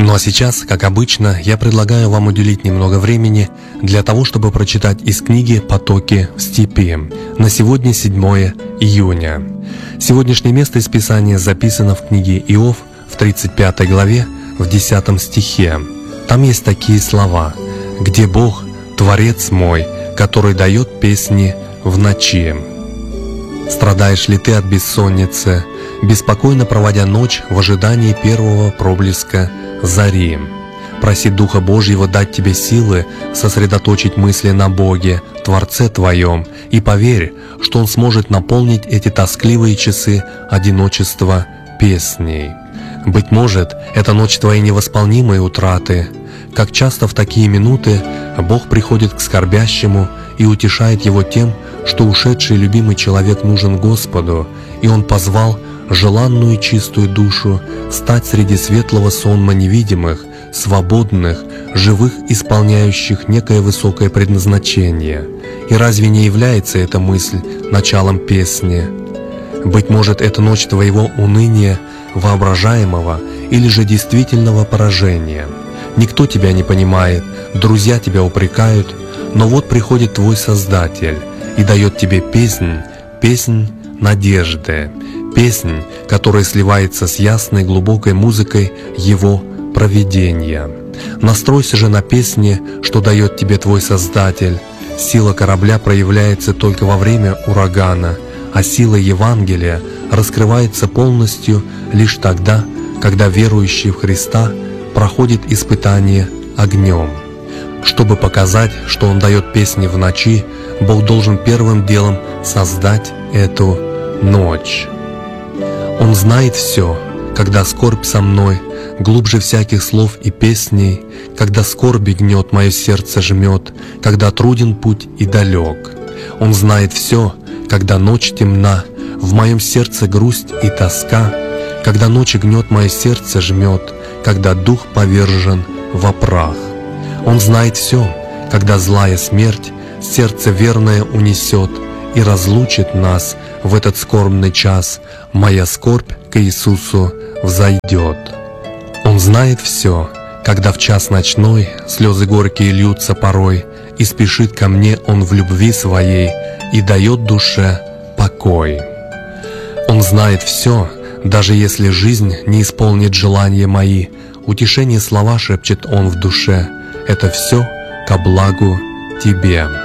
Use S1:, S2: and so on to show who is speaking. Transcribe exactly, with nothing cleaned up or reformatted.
S1: Ну а сейчас, как обычно, я предлагаю вам уделить немного времени для того, чтобы прочитать из книги «Потоки в степи» на сегодня седьмое июня. Сегодняшнее место из Писания записано в книге Иов в тридцать пятой главе в десятом стихе. Там есть такие слова: «Где Бог, Творец мой, который дает песни в ночи». Страдаешь ли ты от бессонницы, беспокойно проводя ночь в ожидании первого проблеска зари? Проси Духа Божьего дать тебе силы сосредоточить мысли на Боге, Творце твоем, и поверь, что Он сможет наполнить эти тоскливые часы одиночества песней. Быть может, это ночь твоей невосполнимой утраты. Как часто в такие минуты Бог приходит к скорбящему и утешает его тем, что ушедший любимый человек нужен Господу, и Он позвал желанную чистую душу стать среди светлого сонма невидимых, свободных, живых, исполняющих некое высокое предназначение. И разве не является эта мысль началом песни? Быть может, это ночь твоего уныния, воображаемого или же действительного поражения. Никто тебя не понимает, друзья тебя упрекают, но вот приходит твой Создатель и дает тебе песнь, песнь надежды, песнь, которая сливается с ясной глубокой музыкой Его провидения. Настройся же на песни, что дает тебе твой Создатель. Сила корабля проявляется только во время урагана, а сила Евангелия раскрывается полностью лишь тогда, когда верующий в Христа проходит испытание огнем. Чтобы показать, что Он дает песни в ночи, Бог должен первым делом создать эту ночь. Он знает все, когда скорбь со мной, глубже всяких слов и песней, когда скорби гнет мое сердце жмет, когда труден путь и далек. Он знает все, когда ночь темна, в моем сердце грусть и тоска, когда ночь гнет мое сердце жмет, когда дух повержен во прах. Он знает все, когда злая смерть сердце верное унесет и разлучит нас в этот скорбный час, моя скорбь к Иисусу взойдет. Он знает все, когда в час ночной слезы горькие льются порой, и спешит ко мне Он в любви своей и дает душе покой. Он знает все, даже если жизнь не исполнит желания мои, утешение слова шепчет Он в душе: это все ко благу тебе.